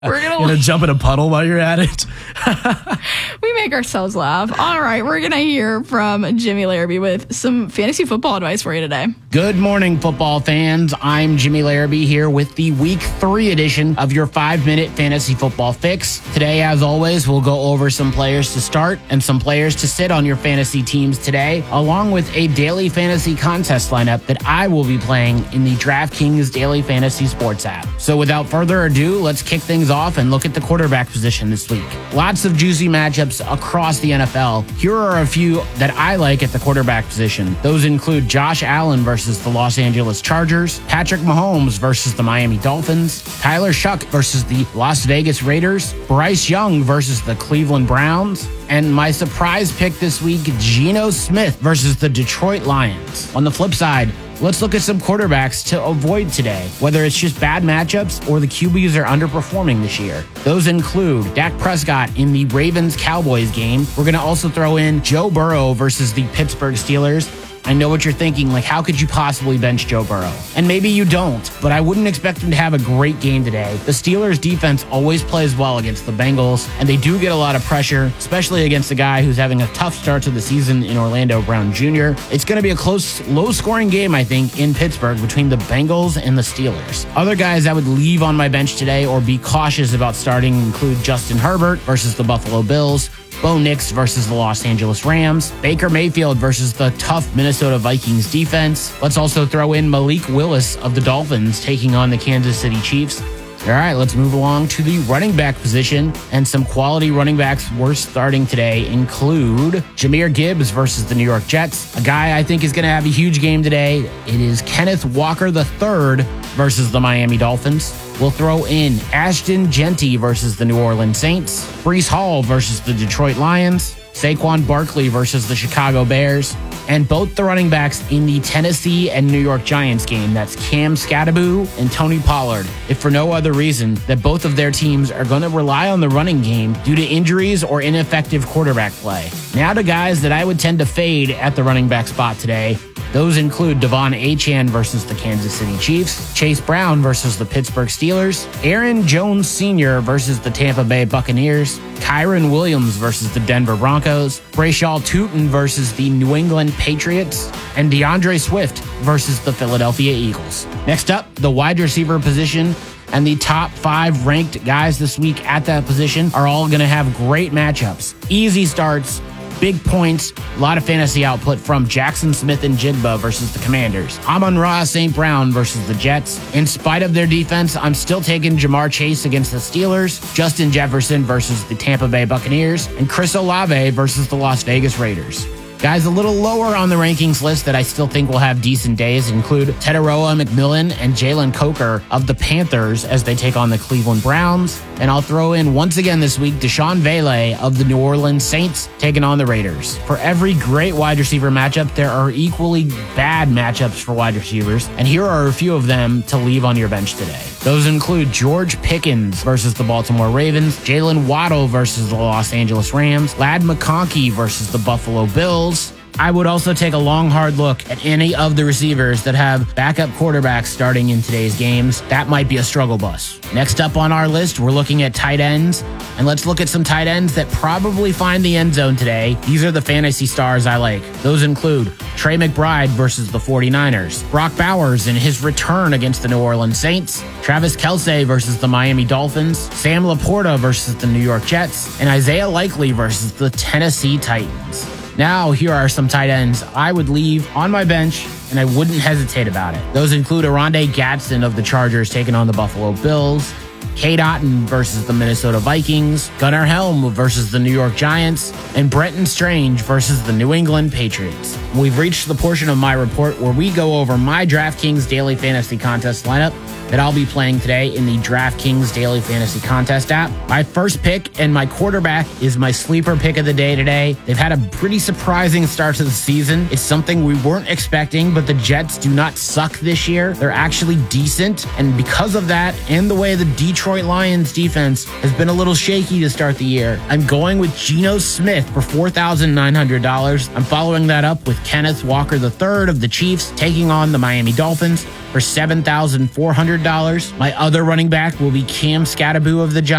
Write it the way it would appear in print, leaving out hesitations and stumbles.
We're gonna jump in a puddle while you're at it. We make ourselves laugh. All right, we're going to hear from Jimmy Larrabee with some fantasy football advice for you today. Good morning, football fans. I'm Jimmy Larrabee here with the Week 3 edition of your 5-minute fantasy football fix. Today, as always, we'll go over some players to start and some players to sit on your fantasy teams today, along with a daily fantasy contest lineup that I will be playing in the DraftKings Daily Fantasy Sports app. So without further ado, let's kick things off and look at the quarterback position this week. Lots of juicy matchups across the NFL. Here are a few that I like at the quarterback position. Those include Josh Allen versus the Los Angeles Chargers, Patrick Mahomes versus the Miami Dolphins, Tyler Shuck versus the Las Vegas Raiders, Bryce Young versus the Cleveland Browns, and my surprise pick this week, Geno Smith versus the Detroit Lions. On the flip side, let's look at some quarterbacks to avoid today, whether it's just bad matchups or the QBs are underperforming this year. Those include Dak Prescott in the Ravens-Cowboys game. We're going to also throw in Joe Burrow versus the Pittsburgh Steelers. I know what you're thinking, like, how could you possibly bench Joe Burrow? And maybe you don't, but I wouldn't expect him to have a great game today. The Steelers' defense always plays well against the Bengals, and they do get a lot of pressure, especially against a guy who's having a tough start to the season in Orlando Brown Jr. It's going to be a close, low-scoring game, I think, in Pittsburgh between the Bengals and the Steelers. Other guys I would leave on my bench today or be cautious about starting include Justin Herbert versus the Buffalo Bills, Bo Nix versus the Los Angeles Rams, Baker Mayfield versus the tough Minnesota Vikings defense. Let's also throw in Malik Willis of the Dolphins taking on the Kansas City Chiefs. All right, let's move along to the running back position. And some quality running backs we're starting today include Jahmyr Gibbs versus the New York Jets. A guy I think is going to have a huge game today. It is Kenneth Walker III versus the Miami Dolphins. We'll throw in Ashton Genty versus the New Orleans Saints, Breece Hall versus the Detroit Lions, Saquon Barkley versus the Chicago Bears, and both the running backs in the Tennessee and New York Giants game. That's Cam Skattebo and Tony Pollard. If for no other reason, that both of their teams are going to rely on the running game due to injuries or ineffective quarterback play. Now to guys that I would tend to fade at the running back spot today. Those include Devon Achane versus the Kansas City Chiefs, Chase Brown versus the Pittsburgh Steelers, Aaron Jones Sr. versus the Tampa Bay Buccaneers, Kyren Williams versus the Denver Broncos, Brayshaw Tootin versus the New England Patriots, and DeAndre Swift versus the Philadelphia Eagles. Next up, the wide receiver position. And the top 5 ranked guys this week at that position are all going to have great matchups. Easy starts, big points, a lot of fantasy output from Jackson Smith and Jigba versus the Commanders. Amon-Ra St. Brown versus the Jets. In spite of their defense, I'm still taking Jamar Chase against the Steelers, Justin Jefferson versus the Tampa Bay Buccaneers, and Chris Olave versus the Las Vegas Raiders. Guys a little lower on the rankings list that I still think will have decent days include Teteroa McMillan and Jalen Coker of the Panthers as they take on the Cleveland Browns. And I'll throw in once again this week Deshaun Vele of the New Orleans Saints taking on the Raiders. For every great wide receiver matchup, there are equally bad matchups for wide receivers, and here are a few of them to leave on your bench today. Those include George Pickens versus the Baltimore Ravens, Jalen Waddle versus the Los Angeles Rams, Ladd McConkey versus the Buffalo Bills. I would also take a long, hard look at any of the receivers that have backup quarterbacks starting in today's games. That might be a struggle bus. Next up on our list, we're looking at tight ends. And let's look at some tight ends that probably find the end zone today. These are the fantasy stars I like. Those include Trey McBride versus the 49ers, Brock Bowers in his return against the New Orleans Saints, Travis Kelce versus the Miami Dolphins, Sam Laporta versus the New York Jets, and Isaiah Likely versus the Tennessee Titans. Now, here are some tight ends I would leave on my bench, and I wouldn't hesitate about it. Those include Oronde Gadsden of the Chargers taking on the Buffalo Bills, Cade Otton versus the Minnesota Vikings, Gunnar Helm versus the New York Giants, and Brenton Strange versus the New England Patriots. We've reached the portion of my report where we go over my DraftKings Daily Fantasy Contest lineup that I'll be playing today in the DraftKings Daily Fantasy Contest app. My first pick and my quarterback is my sleeper pick of the day today. They've had a pretty surprising start to the season. It's something we weren't expecting, but the Jets do not suck this year. They're actually decent, and because of that and the way the Detroit Detroit Lions defense has been a little shaky to start the year. I'm going with Geno Smith for $4,900. I'm following that up with Kenneth Walker III of the Chiefs taking on the Miami Dolphins for $7,400. My other running back will be Cam Skattebo of the Giants.